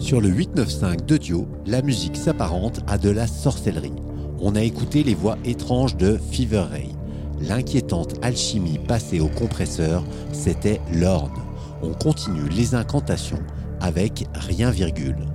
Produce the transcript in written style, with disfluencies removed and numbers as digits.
Sur le 895 de Dio, la musique s'apparente à de la sorcellerie. On a écouté les voix étranges de Fever Ray. L'inquiétante alchimie passée au compresseur, c'était l'orne. On continue les incantations avec Rien virgule.